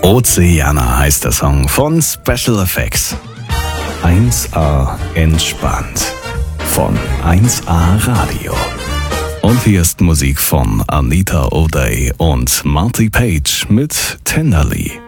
Oceana heißt der Song von Special Effects. 1A entspannt von 1A Radio. Und hier ist Musik von Anita O'Day und Marty Page mit Tenderly.